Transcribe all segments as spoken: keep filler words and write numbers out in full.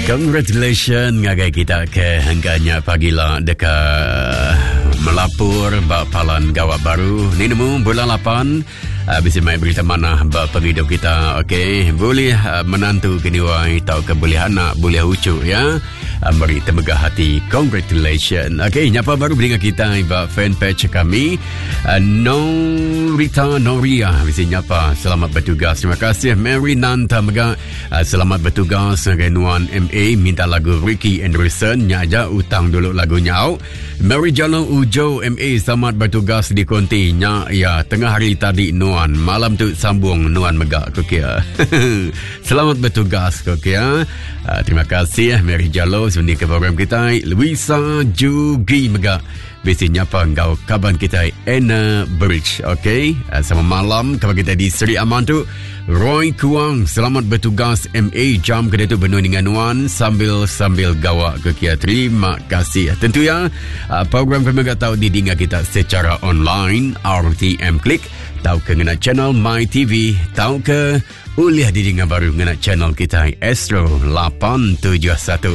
Congratulations ngagai kita ke hangganya pagilah dekat melapor bak palan gawat baru ni nemu bulan lapan. Uh, bisa main berita mana bak penghidup kita. Okey, boleh uh, menantu keniwai tau ke boleh anak boleh ucu ya. Uh, beri temegah hati. Congratulations. Okey, nyapa baru dengan kita bak fanpage kami. Uh, Norita Noria bisa nyapa. Selamat bertugas. Terima kasih Mary Nanta mega. Uh, selamat bertugas Renuan M A minta lagu Ricky Anderson nyaja utang dulu lagunya au. Mary Jalong Ujo M A selamat bertugas di konti nya ya tengah hari tadi Nuan malam tu sambung Nuan megak kokia. Selamat bertugas kokia. Uh, terima kasih Mary Jalo sebenarnya ke program kita. Luisa Jugi megak biasanya apa engkau kaban kita Anna Bridge. Okey, uh, sama malam kabar kita di Seri Aman tu Roy Kuang selamat bertugas M A jam kedua tu penuh dengan Nuan sambil sambil gawak kekia. Terima kasih. Tentu ya uh, program kami tak tahu didengar kita secara online R T M Klik tahu ke ngena channel My T V tahu ke uliah didengar baru ngena channel kita Astro lapan tujuh satu.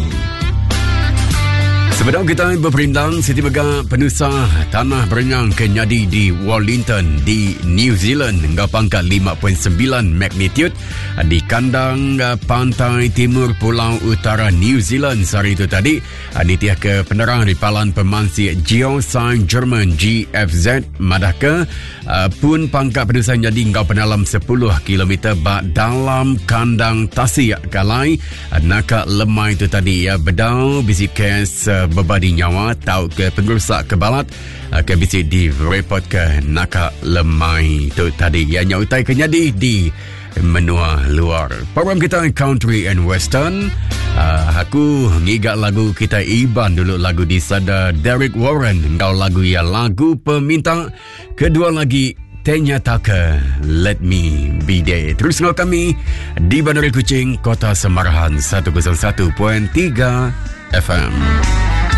Sebelum kita berperintang Siti Mega penusah tanah berenyang kenyadi di Wellington di New Zealand hingga pangkat lima perpuluhan sembilan magnitude di kandang pantai timur Pulau Utara New Zealand hari itu tadi. Nitiah ke penerang ripalan pemansi Geoscience German G F Z Madaka pun pangkat penusah jadi hingga penalam sepuluh kilometer bak dalam kandang Tasik Kalai naka lemai itu tadi ya bedau bisi kes berbadi nyawa tahu ke pengerusak kebalat akan bisa direport ke naka lemai itu tadi yang nyautai kenyadi di menua luar. Program kita Country and Western. uh, aku ngigak lagu kita Iban dulu lagu di sada Derek Warren engkau lagu ya lagu peminta kedua lagi Tenya Taka Let Me Be There. Terus dengan kami di Bandar Kuching Kota Semarahan seratus satu perpuluhan tiga F M.